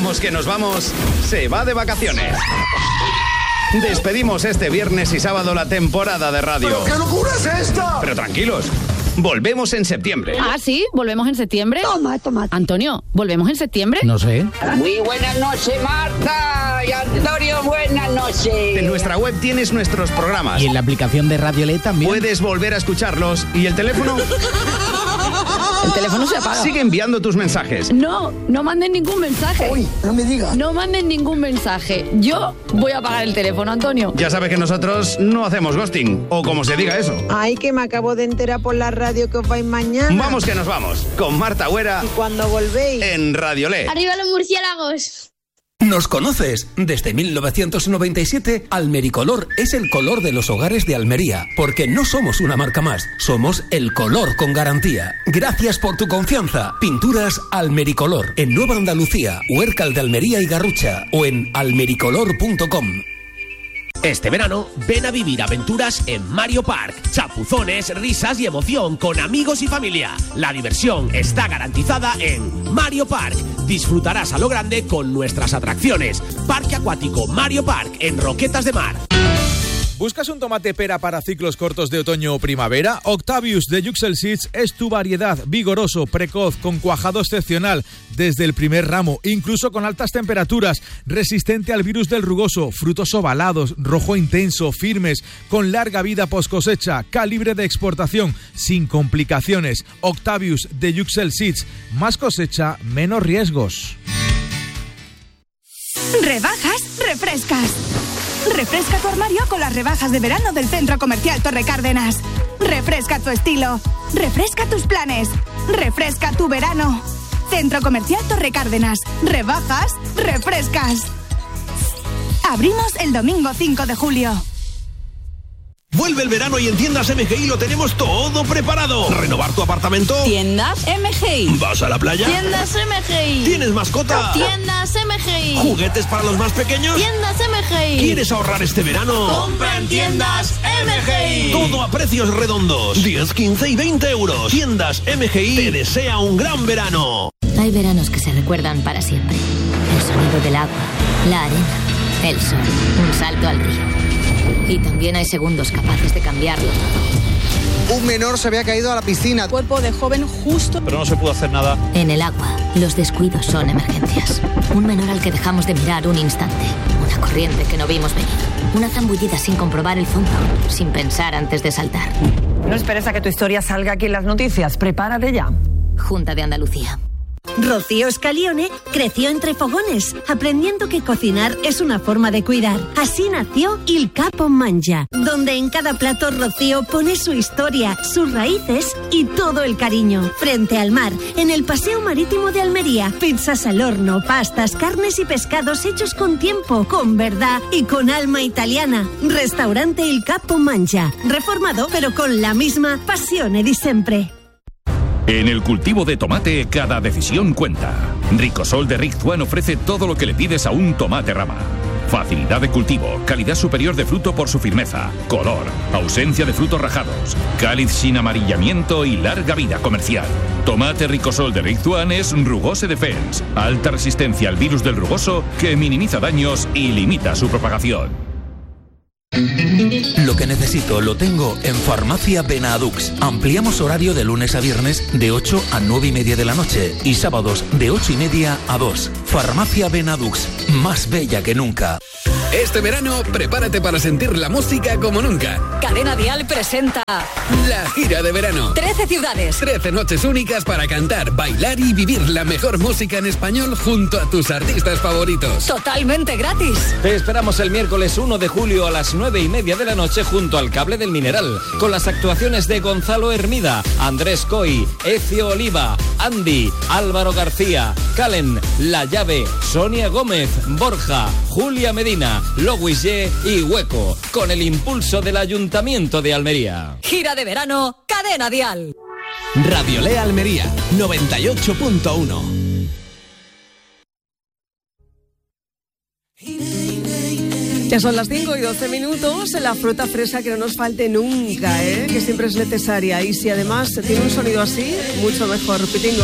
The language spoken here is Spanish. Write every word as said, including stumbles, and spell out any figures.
Vamos que nos vamos, se va de vacaciones. Despedimos este viernes y sábado la temporada de radio. ¿Pero qué locura es esta? Pero tranquilos, volvemos en septiembre. Ah, ¿sí? ¿Volvemos en septiembre? Toma, toma. Antonio, ¿volvemos en septiembre? No sé. Muy buenas noches, Marta y Antonio, buenas noches. En nuestra web tienes nuestros programas. Y en la aplicación de Radio L también. Puedes volver a escucharlos. ¿Y el teléfono? El teléfono se apaga. Sigue enviando tus mensajes. No, no manden ningún mensaje. Uy, no me digas. No manden ningún mensaje. Yo voy a apagar el teléfono, Antonio. Ya sabes que nosotros no hacemos ghosting, o como se diga eso. Ay, que me acabo de enterar por la radio que os vais mañana. Vamos que nos vamos, con Marta Huera. ¿Y cuando volvéis? En Radio L. ¡Arriba los murciélagos! ¿Nos conoces? Desde mil novecientos noventa y siete, Almericolor es el color de los hogares de Almería, porque no somos una marca más, somos el color con garantía. Gracias por tu confianza. Pinturas Almericolor, en Nueva Andalucía, Huércal de Almería y Garrucha, o en almericolor punto com. Este verano, ven a vivir aventuras en Mario Park. Chapuzones, risas y emoción con amigos y familia. La diversión está garantizada en Mario Park. Disfrutarás a lo grande con nuestras atracciones. Parque acuático Mario Park en Roquetas de Mar. ¿Buscas un tomate pera para ciclos cortos de otoño o primavera? Octavius de Yuxel Seeds es tu variedad, vigoroso, precoz, con cuajado excepcional desde el primer ramo, incluso con altas temperaturas, resistente al virus del rugoso, frutos ovalados, rojo intenso, firmes, con larga vida post cosecha, calibre de exportación, sin complicaciones. Octavius de Yuxel Seeds, más cosecha, menos riesgos. Rebajas, refrescas. Refresca tu armario con las rebajas de verano del Centro Comercial Torre Cárdenas. Refresca tu estilo. Refresca tus planes. Refresca tu verano. Centro Comercial Torre Cárdenas. Rebajas, refrescas. Abrimos el domingo cinco de julio. Vuelve el verano y en Tiendas M G I lo tenemos todo preparado. ¿Renovar tu apartamento? Tiendas M G I. ¿Vas a la playa? Tiendas M G I. ¿Tienes mascota? Tiendas M G I. ¿Juguetes para los más pequeños? Tiendas M G I. ¿Quieres ahorrar este verano? Compra en Tiendas M G I. Todo a precios redondos. diez, quince y veinte euros. Tiendas M G I te desea un gran verano. Hay veranos que se recuerdan para siempre. El sonido del agua, la arena, el sol, un salto al río. Y también hay segundos capaces de cambiarlo todo. Un menor se había caído a la piscina. Cuerpo de joven justo. Pero no se pudo hacer nada. En el agua, los descuidos son emergencias. Un menor al que dejamos de mirar un instante. Una corriente que no vimos venir. Una zambullida sin comprobar el fondo, sin pensar antes de saltar. No esperes a que tu historia salga aquí en las noticias. Prepárate ya. Junta de Andalucía. Rocío Scalione creció entre fogones, aprendiendo que cocinar es una forma de cuidar. Así nació Il Capo Mangia, donde en cada plato Rocío pone su historia, sus raíces y todo el cariño. Frente al mar, en el Paseo Marítimo de Almería, pizzas al horno, pastas, carnes y pescados hechos con tiempo, con verdad y con alma italiana. Restaurante Il Capo Mangia, reformado pero con la misma passione di sempre. En el cultivo de tomate, cada decisión cuenta. Ricosol de Rick Juan ofrece todo lo que le pides a un tomate rama. Facilidad de cultivo, calidad superior de fruto por su firmeza, color, ausencia de frutos rajados, cáliz sin amarillamiento y larga vida comercial. Tomate Ricosol de Rick Juan es Rugose Defense, alta resistencia al virus del rugoso que minimiza daños y limita su propagación. Lo que necesito lo tengo en Farmacia Benadux. Ampliamos horario de lunes a viernes de ocho a nueve y media de la noche y sábados de ocho y media a dos. Farmacia Benadux, más bella que nunca. Este verano, prepárate para sentir la música como nunca. Cadena Dial presenta la gira de verano. trece ciudades. trece noches únicas para cantar, bailar y vivir la mejor música en español junto a tus artistas favoritos. Totalmente gratis. Te esperamos el miércoles uno de julio a las nueve y media de la noche junto al Cable del Mineral, con las actuaciones de Gonzalo Hermida, Andrés Coy, Ecio Oliva, Andy, Álvaro García, Calen, La Llave, Sonia Gómez, Borja, Julia Medina, Lois Ye y Hueco, con el impulso del Ayuntamiento de Almería. Gira de verano, Cadena Dial. Radio Lea Almería, noventa y ocho punto uno. Ya son las cinco y doce minutos, la fruta fresa que no nos falte nunca, ¿eh? Que siempre es necesaria. Y si además tiene un sonido así, mucho mejor. Pitingo.